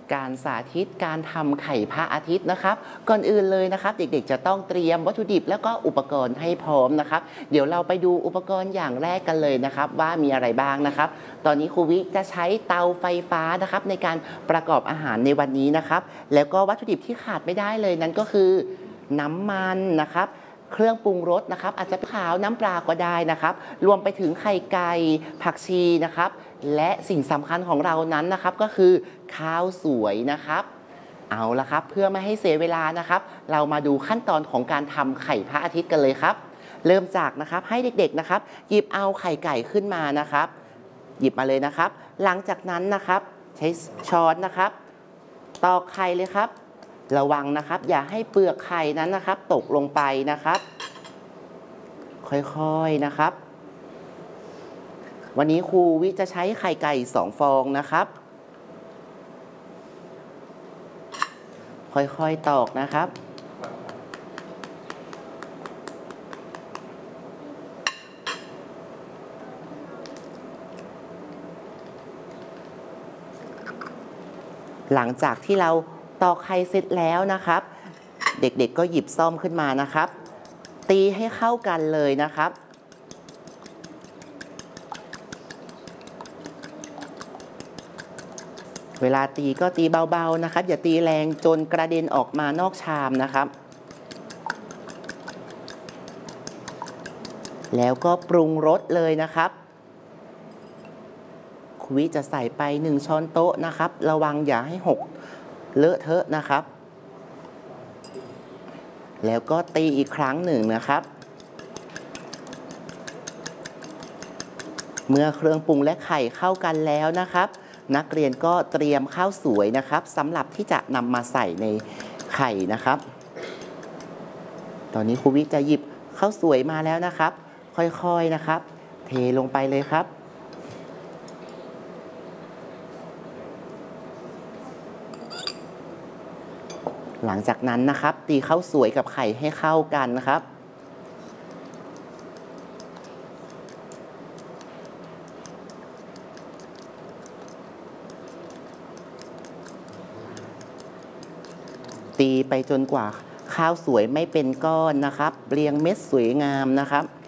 การสาธิตการทำไข่พระอาทิตย์นะครับก่อนอื่นเลยนะครับเด็กๆจะต้องเตรียมวัตถุดิบแล้วก็อุปกรณ์ให้พร้อมนะครับเดี๋ยวเราไปดูอุปกรณ์อย่างแรกกันเลยนะครับว่ามีอะไรบ้างนะครับตอนนี้ครูวิจะใช้เตาไฟฟ้านะครับในการประกอบอาหารในวันนี้นะครับแล้วก็วัตถุดิบที่ขาดไม่ได้เลยนั้นก็คือน้ำมันนะครับเครื่องปรุงรสนะครับอาจจะขาวน้ำปลาก็ได้นะครับรวมไปถึงไข่ไก่ผักชีนะครับและสิ่งสำคัญของเรานั้นนะครับก็คือข้าวสวยนะครับเอาละครับเพื่อไม่ให้เสียเวลานะครับเรามาดูขั้นตอนของการทำไข่พระอาทิตย์กันเลยครับเริ่มจากนะครับให้เด็กๆนะครับหยิบเอาไข่ไก่ขึ้นมานะครับหยิบมาเลยนะครับหลังจากนั้นนะครับใช้ช้อนนะครับตอกไข่เลยครับระวังนะครับอย่าให้เปลือกไข่นั้นนะครับตกลงไปนะครับค่อยๆนะครับวันนี้ครูวิจะใช้ไข่ไก่2 ฟองนะครับค่อยๆตอกนะครับหลังจากที่เราตอกไข่เสร็จแล้วนะครับเด็กๆก็หยิบซ่อมขึ้นมานะครับตีให้เข้ากันเลยนะครับเวลาตีก็ตีเบาๆนะครับอย่าตีแรงจนกระเด็นออกมานอกชามนะครับแล้วก็ปรุงรสเลยนะครับครูวิจะใส่ไป1 ช้อนโต๊ะนะครับระวังอย่าให้หกเลอะเทอะนะครับแล้วก็ตีอีกครั้งหนึ่งนะครับเมื่อเครื่องปรุงและไข่เข้ากันแล้วนะครับนักเรียนก็เตรียมข้าวสวยนะครับสำหรับที่จะนำมาใส่ในไข่นะครับตอนนี้ครูวิจะหยิบข้าวสวยมาแล้วนะครับค่อยๆนะครับเทลงไปเลยครับหลังจากนั้นนะครับตีข้าวสวยกับไข่ให้เข้ากันนะครับตีไปจนกว่าข้าวสวยไม่เป็นก้อนนะครับเรียงเม็ดสวยงามนะครับ